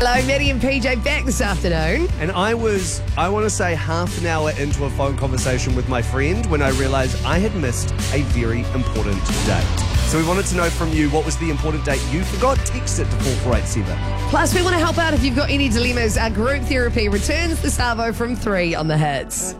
Hello, Maddie and PJ back this afternoon. And I want to say half an hour into a phone conversation with my friend when I realised I had missed a very important date. So we wanted to know from you, what was the important date you forgot? Text it to 4487. Plus, we want to help out if you've got any dilemmas. Our group therapy returns this Arvo from 3 on the Hits.